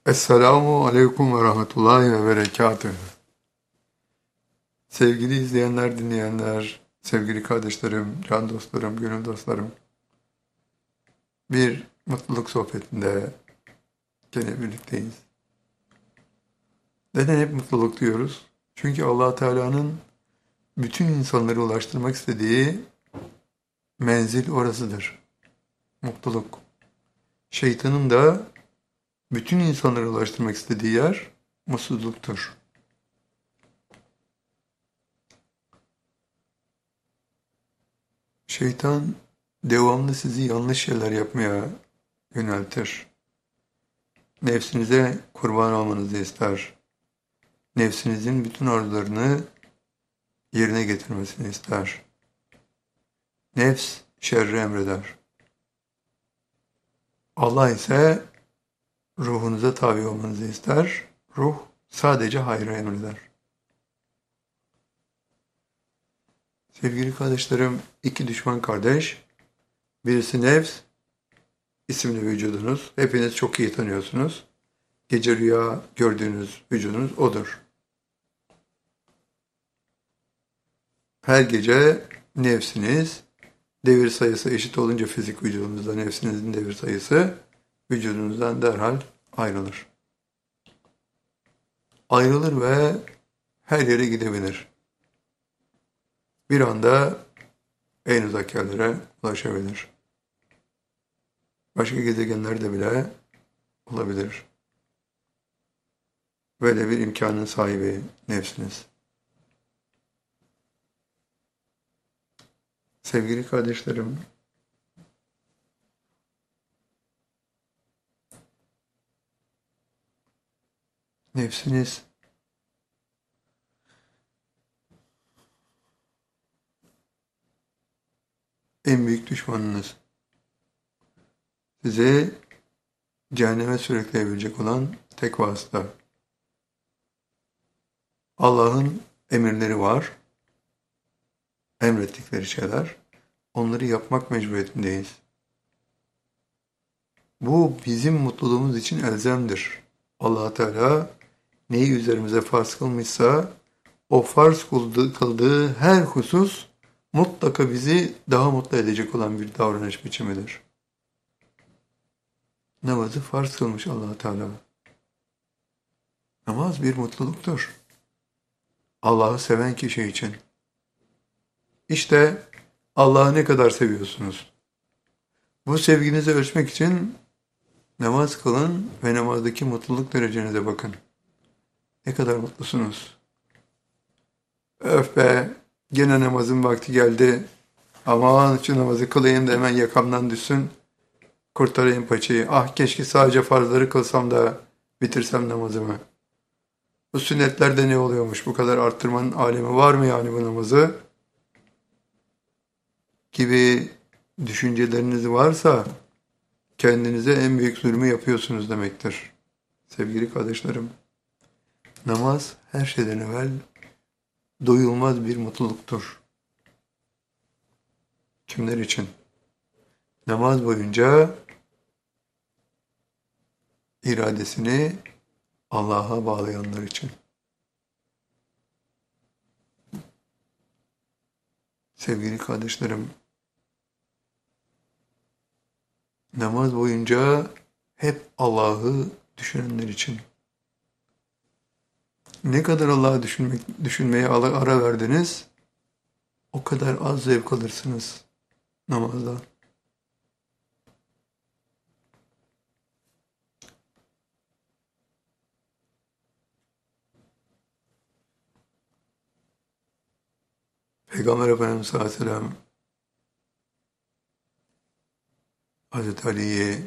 Esselamu Aleyküm ve Rahmetullahi ve Berekatühü. Sevgili izleyenler, dinleyenler, sevgili kardeşlerim, can dostlarım, gönül dostlarım. Bir mutluluk sohbetinde gene birlikteyiz. Neden hep mutluluk diyoruz? Çünkü Allah Teala'nın bütün insanları ulaştırmak istediği menzil orasıdır. Mutluluk. Şeytanın da bütün insanları ulaştırmak istediği yer mutsuzluktur. Şeytan devamlı sizi yanlış şeyler yapmaya yöneltir. Nefsinize kurban olmanızı ister. Nefsinizin bütün arzularını yerine getirmesini ister. Nefs şerri emreder. Allah ise ruhunuza tabi olmanızı ister. Ruh sadece hayrı emreder. Sevgili kardeşlerim, iki düşman kardeş, birisi nefs, isimli vücudunuz. Hepiniz çok iyi tanıyorsunuz. Gece rüya gördüğünüz vücudunuz odur. Her gece nefsiniz, devir sayısı eşit olunca fizik vücudunuzda nefsinizin devir sayısı vücudunuzdan derhal ayrılır. Ayrılır ve her yere gidebilir. Bir anda en uzak yerlere ulaşabilir. Başka gezegenlerde bile olabilir. Böyle bir imkanın sahibi nefsiniz. Sevgili kardeşlerim, nefsiniz en büyük düşmanınız. Sizi cehenneme sürükleyebilecek olan tek vasıta. Allah'ın emirleri var, emrettikleri şeyler. Onları yapmak mecburiyetindeyiz. Bu bizim mutluluğumuz için elzemdir. Allah Teala neyi üzerimize farz kılmışsa o farz kıldığı her husus mutlaka bizi daha mutlu edecek olan bir davranış biçimidir. Namazı farz kılmış Allah Teala. Namaz bir mutluluktur. Allah'ı seven kişi için. İşte Allah'ı ne kadar seviyorsunuz? Bu sevginizi ölçmek için namaz kılın ve namazdaki mutluluk derecenize bakın. Ne kadar mutlusunuz? Öf be, gene namazın vakti geldi. Aman şu namazı kılayım da hemen yakamdan düşsün. Kurtarayım paçayı. Ah keşke sadece farzları kılsam da bitirsem namazımı. Bu sünnetlerde ne oluyormuş? Bu kadar arttırmanın alemi var mı yani bu namazı? Gibi düşünceleriniz varsa kendinize en büyük zulmü yapıyorsunuz demektir. Sevgili kardeşlerim, namaz her şeyden evvel doyulmaz bir mutluluktur. Kimler için? Namaz boyunca iradesini Allah'a bağlayanlar için. Sevgili kardeşlerim, namaz boyunca hep Allah'ı düşünenler için. Ne kadar Allah'ı düşünmeye ara verdiniz, o kadar az zevk alırsınız namazdan. Peygamber Efendimiz sallallahu aleyhi ve sellem Hazreti Ali'yi,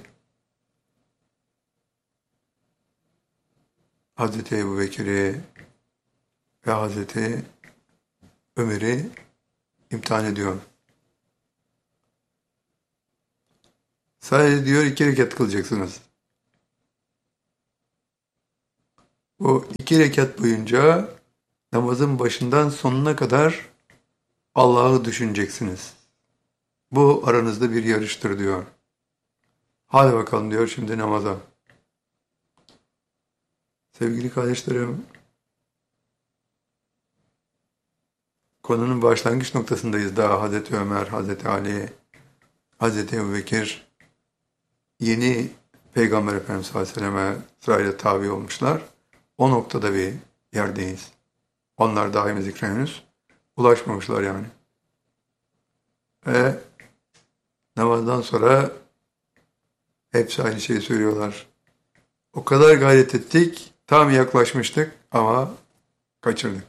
Hazreti Ebu Bekir'i ve Hazreti Ömer'i imtihan ediyor. Sadece diyor 2 rekat kılacaksınız. Bu 2 rekat boyunca namazın başından sonuna kadar Allah'ı düşüneceksiniz. Bu aranızda bir yarıştır diyor. Hadi bakalım diyor şimdi namaza. Sevgili kardeşlerim, konunun başlangıç noktasındayız daha. Hazreti Ömer, Hazreti Ali, Hazreti Ebubekir yeni Peygamber Efendimiz sallallahu aleyhi ve selleme sırayla tabi olmuşlar. O noktada bir yerdeyiz. Onlar daimi zikre henüz ulaşmamışlar yani. Ve namazdan sonra hepsi aynı şeyi söylüyorlar. O kadar gayret ettik, tam yaklaşmıştık ama kaçırdık.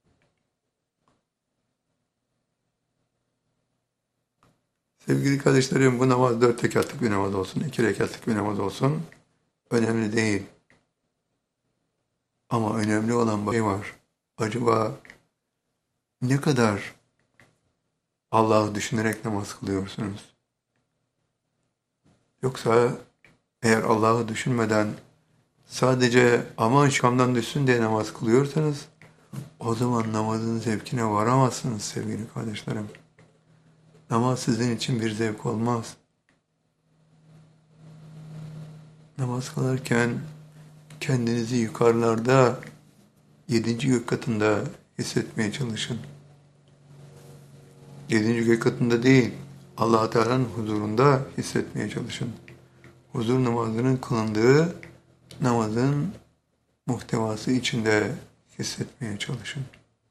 Sevgili kardeşlerim, bu namaz 4 rekatlık bir namaz olsun, 2 rekatlık bir namaz olsun. Önemli değil. Ama önemli olan bir şey var. Acaba ne kadar Allah'ı düşünerek namaz kılıyorsunuz? Yoksa eğer Allah'ı düşünmeden sadece aman şamdan düşsün diye namaz kılıyorsanız o zaman namazın zevkine varamazsınız sevgili kardeşlerim. Namaz sizin için bir zevk olmaz. Namaz kılarken kendinizi yukarılarda 7. gök katında hissetmeye çalışın. 7. gök katında değil, Allah Teala'nın huzurunda hissetmeye çalışın. Huzur namazının kılındığı namazın muhtevası içinde hissetmeye çalışın.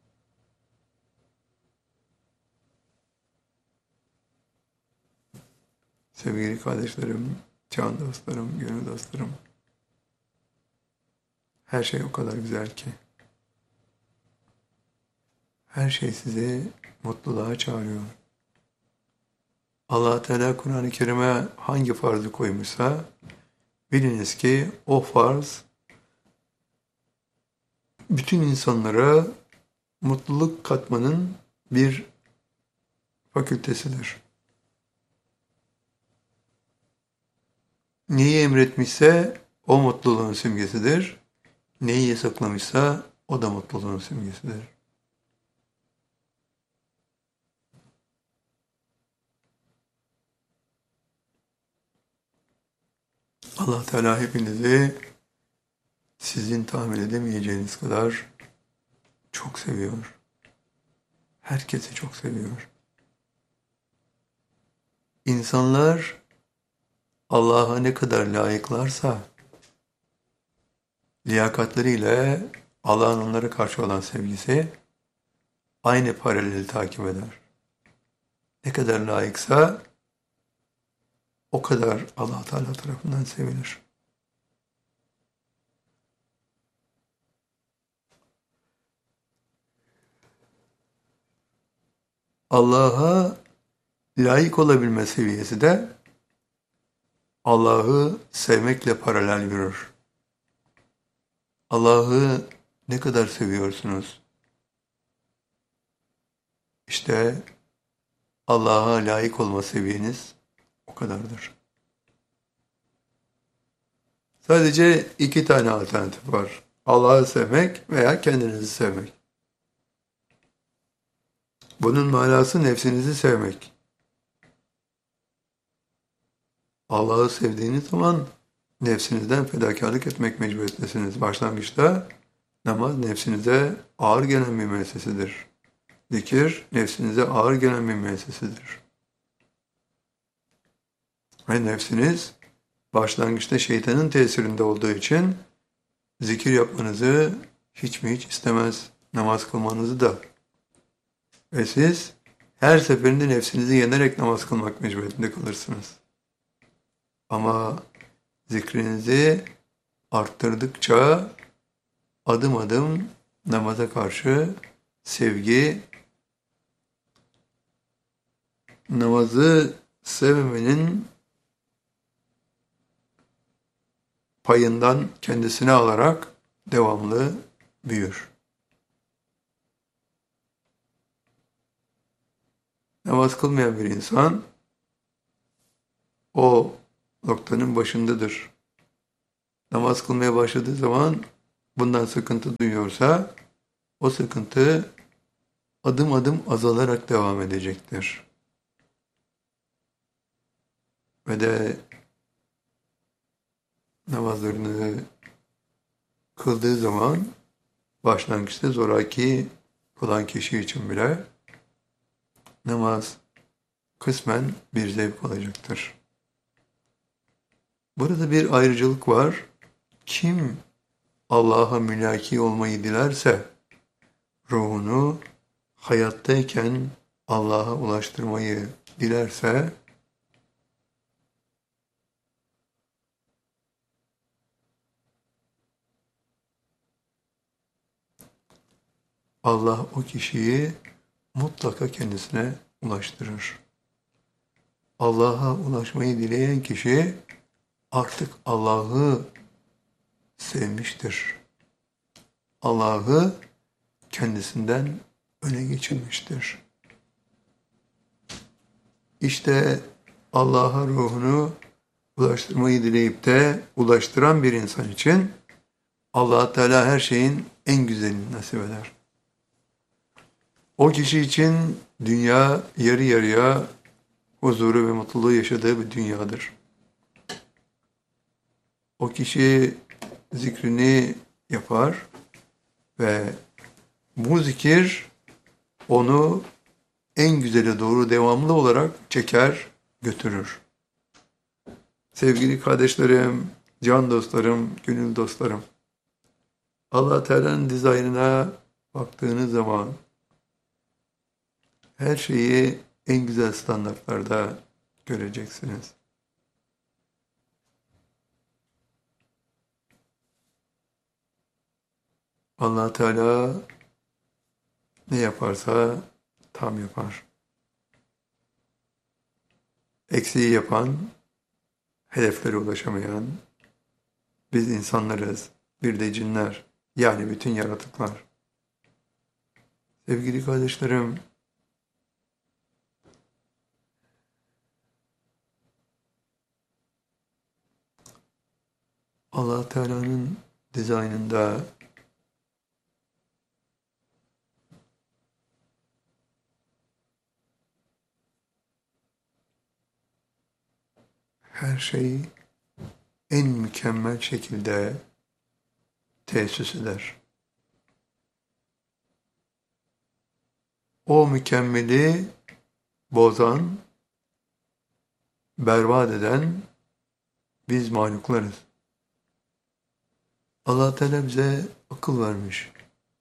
Sevgili kardeşlerim, can dostlarım, gönül dostlarım, her şey o kadar güzel ki. Her şey sizi mutluluğa çağırıyor. Allah Teala Kur'an-ı Kerim'e hangi farzı koymuşsa biliniz ki o farz bütün insanlara mutluluk katmanın bir fakültesidir. Neyi emretmişse o mutluluğun simgesidir. Neyi yasaklamışsa o da mutluluğun simgesidir. Allah Teala hepinizi sizin tahmin edemeyeceğiniz kadar çok seviyor. Herkesi çok seviyor. İnsanlar Allah'a ne kadar layıklarsa liyakatlarıyla Allah'ın onlara karşı olan sevgisi aynı paraleli takip eder. Ne kadar layıksa o kadar Allah Teala tarafından sevilir. Allah'a layık olabilme seviyesi de Allah'ı sevmekle paralel yürür. Allah'ı ne kadar seviyorsunuz? İşte Allah'a layık olma seviyeniz o kadardır. Sadece 2 tane alternatif var. Allah'ı sevmek veya kendinizi sevmek. Bunun manası nefsinizi sevmek. Allah'ı sevdiğiniz zaman nefsinizden fedakarlık etmek mecburiyetindesiniz. Başlangıçta namaz nefsinize ağır gelen bir müessesidir. Zikir nefsinize ağır gelen bir müessesidir. Ve nefsiniz başlangıçta şeytanın tesirinde olduğu için zikir yapmanızı hiç mi hiç istemez, namaz kılmanızı da. Ve siz her seferinde nefsinizi yenerek namaz kılmak mecburiyetinde kalırsınız. Ama zikrinizi arttırdıkça adım adım namaza karşı sevgi, namazı sevmemenin payından kendisine alarak devamlı büyür. Namaz kılmayan bir insan o noktanın başındadır. Namaz kılmaya başladığı zaman bundan sıkıntı duyuyorsa o sıkıntı adım adım azalarak devam edecektir. Ve de namazlarını kıldığı zaman başlangıçta zoraki kılan kişi için bile namaz kısmen bir zevk olacaktır. Burada bir ayrıcalık var. Kim Allah'a mülaki olmayı dilerse ruhunu hayattayken Allah'a ulaştırmayı dilerse Allah o kişiyi mutlaka kendisine ulaştırır. Allah'a ulaşmayı dileyen kişi artık Allah'ı sevmiştir. Allah'ı kendisinden öne geçirmiştir. İşte Allah'a ruhunu ulaştırmayı dileyip de ulaştıran bir insan için Allah Teala her şeyin en güzelini nasip eder. O kişi için dünya yarı yarıya huzuru ve mutluluğu yaşadığı bir dünyadır. O kişi zikrini yapar ve bu zikir onu en güzele doğru devamlı olarak çeker, götürür. Sevgili kardeşlerim, can dostlarım, gönül dostlarım, Allah Teala'nın dizaynına baktığınız zaman her şeyi en güzel standartlarda göreceksiniz. Allah Teala ne yaparsa tam yapar. Eksiği yapan, hedeflere ulaşamayan biz insanlarız, bir de cinler, yani bütün yaratıklar. Sevgili kardeşlerim, Allah Teala'nın dizaynında her şey en mükemmel şekilde tesis eder. O mükemmeli bozan, berbat eden biz mahluklarız. Allah Teala bize akıl vermiş.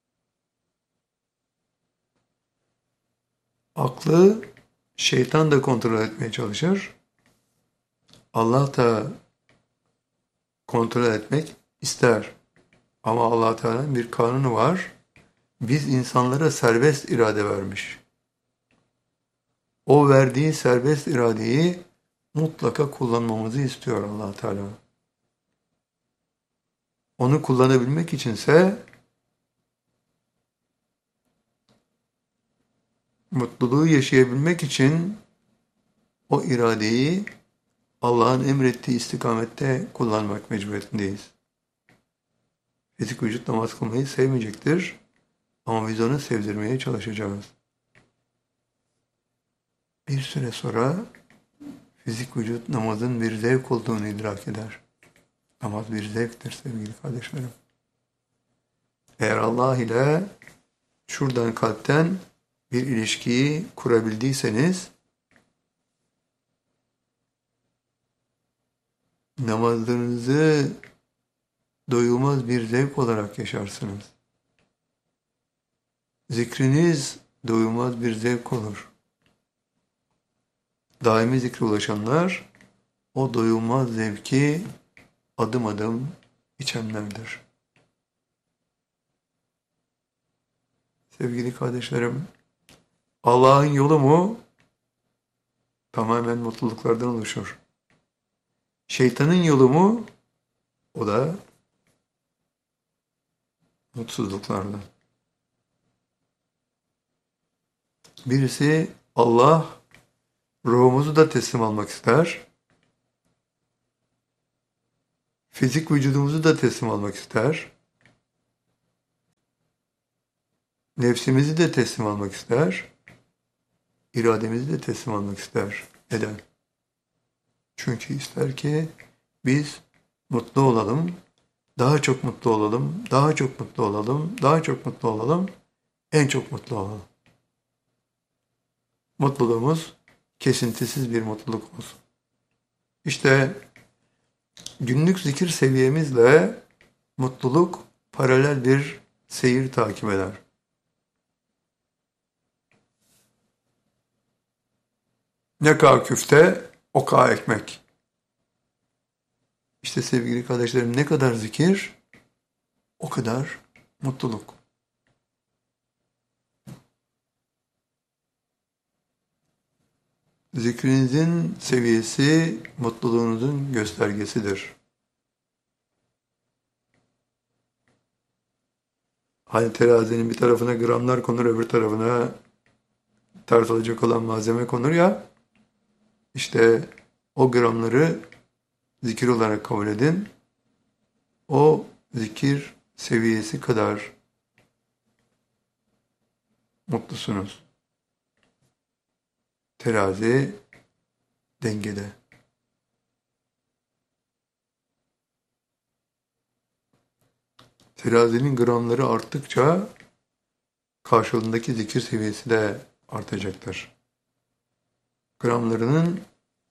Aklı şeytan da kontrol etmeye çalışır. Allah da kontrol etmek ister. Ama Allah Teala'nın bir kanunu var. Biz insanlara serbest irade vermiş. O verdiği serbest iradeyi mutlaka kullanmamızı istiyor Allah Teala. Onu kullanabilmek içinse mutluluğu yaşayabilmek için o iradeyi Allah'ın emrettiği istikamette kullanmak mecburiyetindeyiz. Fizik vücut namaz kılmayı sevmeyecektir ama biz onu sevdirmeye çalışacağız. Bir süre sonra fizik vücut namazın bir zevk olduğunu idrak eder. Namaz bir zevktir sevgili kardeşlerim. Eğer Allah ile şuradan kalpten bir ilişkiyi kurabildiyseniz namazlarınızı doyulmaz bir zevk olarak yaşarsınız. Zikriniz doyulmaz bir zevk olur. Daimi zikre ulaşanlar o doyulmaz zevki adım adım içenlerdir. Sevgili kardeşlerim, Allah'ın yolu mu? Tamamen mutluluklardan oluşur. Şeytanın yolu mu? O da mutsuzluklardan. Birisi Allah ruhumuzu da teslim almak ister. Fizik vücudumuzu da teslim almak ister. Nefsimizi de teslim almak ister. İrademizi de teslim almak ister. Neden? Çünkü ister ki biz mutlu olalım, Daha çok mutlu olalım, daha çok mutlu olalım, daha çok mutlu olalım, en çok mutlu olalım. Mutluluğumuz kesintisiz bir mutluluk olsun. İşte günlük zikir seviyemizle mutluluk paralel bir seyir takip eder. Ne kadar küfte, o kadar ekmek. İşte sevgili kardeşlerim, ne kadar zikir, o kadar mutluluk. Zikrinizin seviyesi mutluluğunuzun göstergesidir. Hani terazinin bir tarafına gramlar konur, öbür tarafına tartılacak olan malzeme konur ya, işte o gramları zikir olarak kabul edin. O zikir seviyesi kadar mutlusunuz. Terazi dengede. Terazinin gramları arttıkça karşılığındaki zikir seviyesi de artacaktır. Gramlarının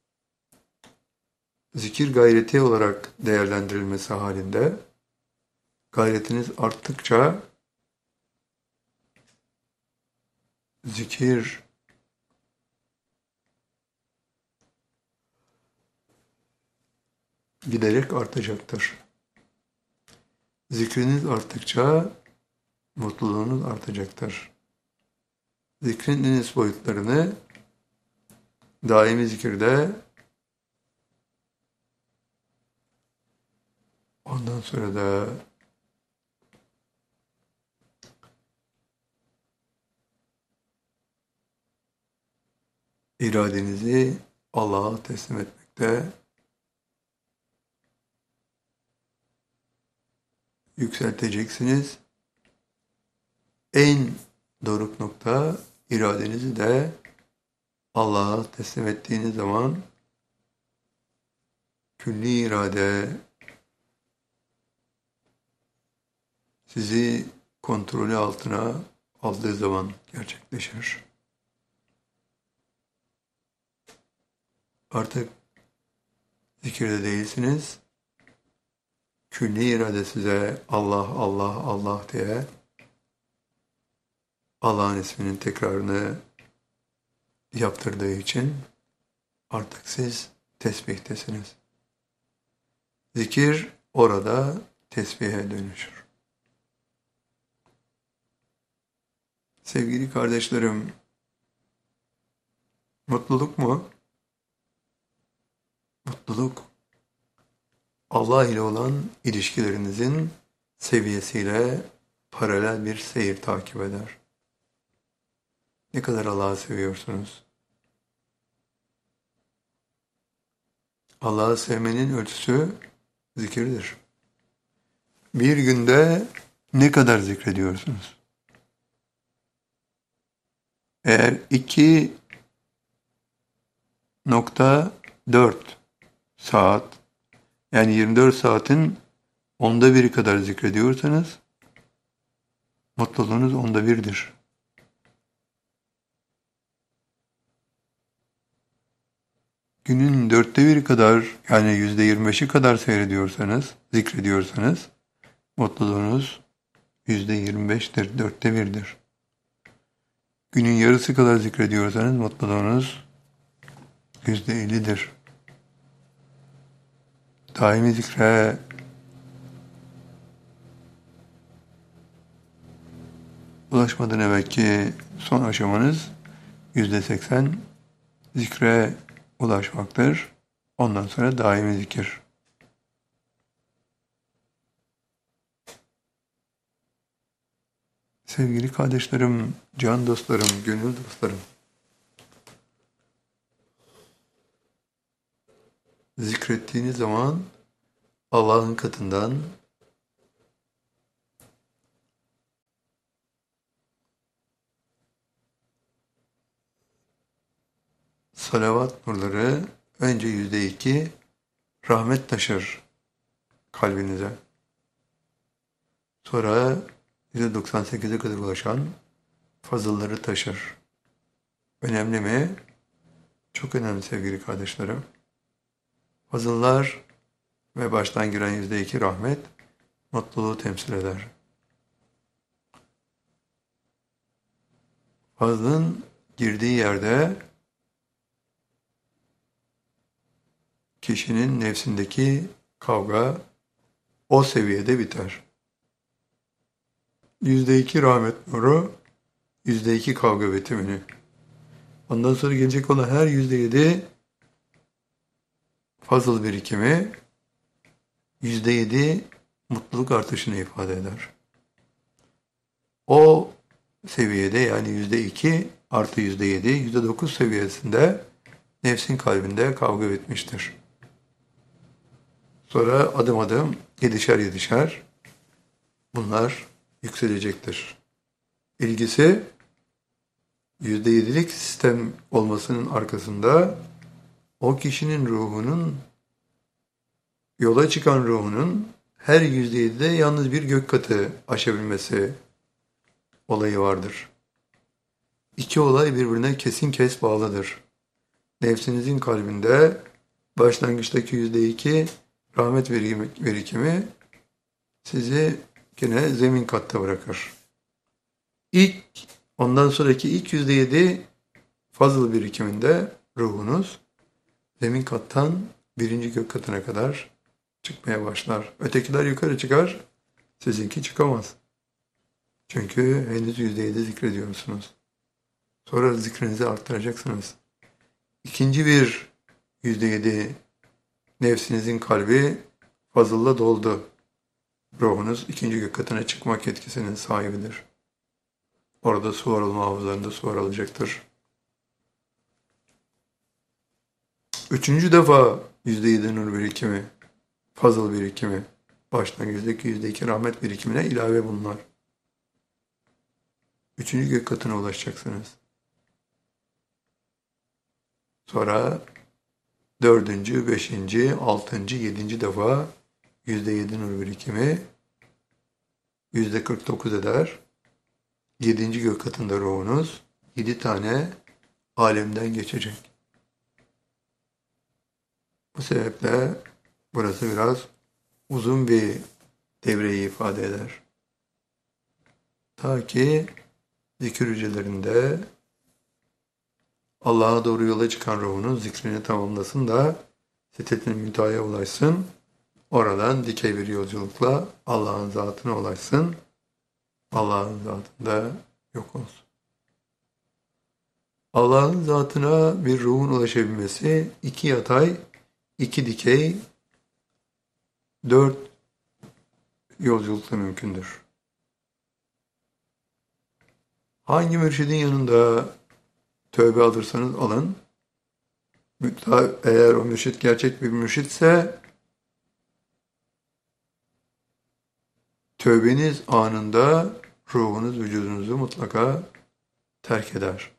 zikir gayreti olarak değerlendirilmesi halinde gayretiniz arttıkça zikir giderek artacaktır. Zikriniz arttıkça mutluluğunuz artacaktır. Zikrin en üst boyutlarını daimi zikirde, ondan sonra da iradenizi Allah'a teslim etmekte yükselteceksiniz. En doruk nokta, iradenizi de Allah'a teslim ettiğiniz zaman külli irade sizi kontrolü altına aldığı zaman gerçekleşir. Artık zikirde değilsiniz. Külli irade size Allah, Allah, Allah diye Allah'ın isminin tekrarını yaptırdığı için artık siz tesbihtesiniz. Zikir orada tesbihe dönüşür. Sevgili kardeşlerim, mutluluk mu? Mutluluk, Allah ile olan ilişkilerinizin seviyesiyle paralel bir seyir takip eder. Ne kadar Allah'ı seviyorsunuz? Allah'ı sevmenin ölçüsü zikirdir. Bir günde ne kadar zikrediyorsunuz? Eğer 2,4 saat, yani 24 saatin 1/10 kadar zikrediyorsanız mutluluğunuz 1/10'dir. Günün 1/4 kadar, yani %25'i kadar seyrediyorsanız, zikrediyorsanız mutluluğunuz %25'tir, 1/4'dir. Günün yarısı kadar zikrediyorsanız mutluluğunuz %50'dir. Daimi zikre ulaşmadan evvelki son aşamanız %80 zikre ulaşmaktır. Ondan sonra daimi zikir. Sevgili kardeşlerim, can dostlarım, gönül dostlarım, zikrettiğiniz zaman Allah'ın katından salavat nurları önce %2 rahmet taşır kalbinize. Sonra %98'e kadar ulaşan fazılları taşır. Önemli mi? Çok önemli sevgili kardeşlerim. Fazıllar ve baştan giren %2 rahmet mutluluğu temsil eder. Fazlın girdiği yerde kişinin nefsindeki kavga o seviyede biter. %2 rahmet nuru, %2 kavga bitimini. Ondan sonra gelecek olan her %7 fazıl birikimi, %7 mutluluk artışını ifade eder. O seviyede yani %2 artı %7, %9 seviyesinde nefsin kalbinde kavga bitmiştir. Sonra adım adım yedişer bunlar yükselecektir. İlgisi %7'lik sistem olmasının arkasında o kişinin ruhunun, yola çıkan ruhunun her %7'de yalnız bir gök katı aşabilmesi olayı vardır. İki olay birbirine kesin kes bağlıdır. Nefsinizin kalbinde başlangıçtaki %2 rahmet birikimi sizi yine zemin katta bırakır. Ondan sonraki ilk %7 fazıl birikiminde ruhunuz zemin kattan birinci gök katına kadar çıkmaya başlar. Ötekiler yukarı çıkar, sizinki çıkamaz. Çünkü henüz %7 zikrediyorsunuz. Sonra zikrinizi arttıracaksınız. İkinci bir %7 nefsinizin kalbi fazılla doldu. Ruhunuz ikinci gök katına çıkmak yetkisinin sahibidir. Orada su aralma havuzlarında su aralacaktır. Üçüncü defa %7 nur birikimi, fazıl birikimi, başlangıçtaki %2 rahmet birikimine ilave bunlar. Üçüncü gök katına ulaşacaksınız. Sonra dördüncü, beşinci, altıncı, yedinci defa %7 nur birikimi %49 eder. Yedinci gök katında ruhunuz 7 tane alemden geçecek. Bu sebeple burası biraz uzun bir devreyi ifade eder. Ta ki zikir hücrelerinde Allah'a doğru yola çıkan ruhunun zikrini tamamlasın da Sidret-i Münteha'ya ulaşsın. Oradan dikey bir yolculukla Allah'ın zatına ulaşsın. Allah'ın zatında yok olsun. Allah'ın zatına bir ruhun ulaşabilmesi 2 yatay, 2 dikey, 4 yolculukla mümkündür. Hangi mürşidin yanında tövbe alırsanız alın, eğer o mürşid gerçek bir mürşidse tövbeniz anında ruhunuz vücudunuzu mutlaka terk eder.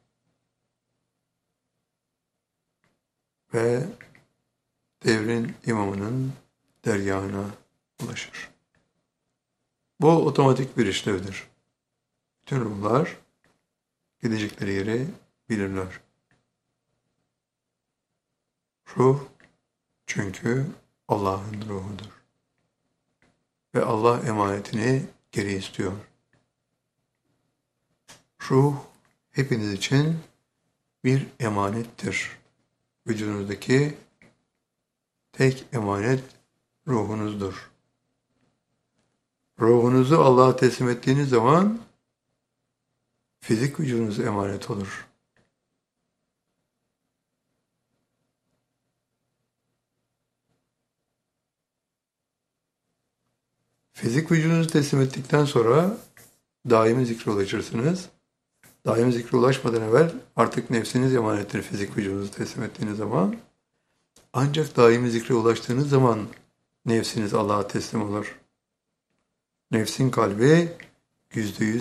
Ve devrin imamının dergahına ulaşır. Bu otomatik bir işlevdir. Bütün ruhlar gidecekleri yeri bilirler. Ruh çünkü Allah'ın ruhudur. Ve Allah emanetini geri istiyor. Ruh hepiniz için bir emanettir. Vücudunuzdaki tek emanet ruhunuzdur. Ruhunuzu Allah'a teslim ettiğiniz zaman fizik vücudunuz emanet olur. Fizik vücudunuzu teslim ettikten sonra daimi zikre ulaşırsınız. Daimi zikre ulaşmadan evvel artık nefsiniz emanettir fizik vücudunuzu teslim ettiğiniz zaman. Ancak daimi zikre ulaştığınız zaman nefsiniz Allah'a teslim olur. Nefsin kalbi %100